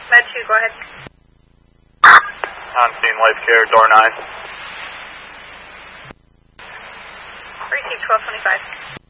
Med 2, go ahead. On scene, life care, door 9. Receive 1225.